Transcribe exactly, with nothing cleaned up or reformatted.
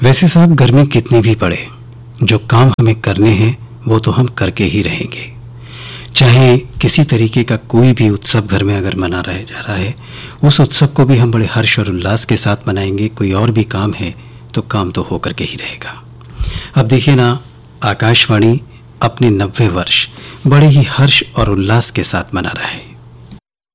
वैसे साहब गर्मी कितनी भी पड़े, जो काम हमें करने हैं वो तो हम करके ही रहेंगे। चाहे किसी तरीके का कोई भी उत्सव घर में अगर मना रहा जा रहा है, उस उत्सव को भी हम बड़े हर्ष और उल्लास के साथ मनाएंगे। कोई और भी काम है तो काम तो हो करके ही रहेगा। अब देखिए ना, आकाशवाणी अपने नब्बे वर्ष बड़े ही हर्ष और उल्लास के साथ मना रहा है।